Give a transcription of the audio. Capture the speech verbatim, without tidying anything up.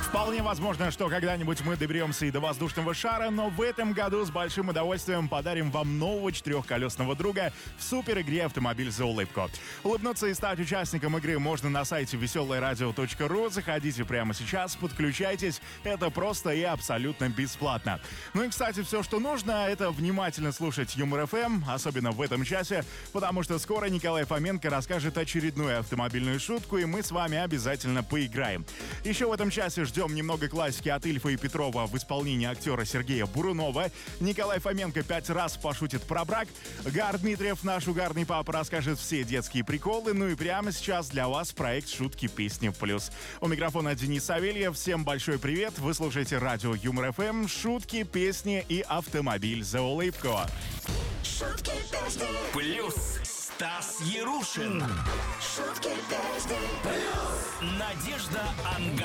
Вполне возможно, что когда-нибудь мы доберемся и до воздушного шара, но в этом году с большим удовольствием подарим вам нового четырехколесного друга в супер-игре «Автомобиль за улыбку». Улыбнуться и стать участником игры можно на сайте веселое радио точка ру. Заходите прямо сейчас, подключайтесь. Это просто и абсолютно бесплатно. Ну и, кстати, все, что нужно, это внимательно слушать Юмор эф эм, особенно в этом часе, потому что скоро Николай Фоменко расскажет очередную автомобильную шутку, и мы с вами обязательно поиграем. Еще в этом часе ждем немного классики от Ильфа и Петрова в исполнении актера Сергея Бурунова. Николай Фоменко пять раз пошутит про брак. Гар Дмитриев, наш угарный папа, расскажет все детские приколы. Ну и прямо сейчас для вас проект «Шутки, песни, плюс». У микрофона Денис Савельев. Всем большой привет. Вы слушаете радио Юмор эф эм, шутки, песни и автомобиль за улыбку. Шутки, песни, Плюс Стас Ярушин. шутки, песни, Надежда Ангар.